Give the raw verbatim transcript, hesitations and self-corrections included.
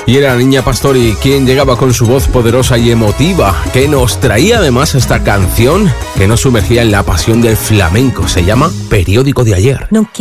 Y era Niña Pastori quien llegaba con su voz poderosa y emotiva, que nos traía además esta canción que nos sumergía en la pasión del flamenco. Se llama Periódico de Ayer. No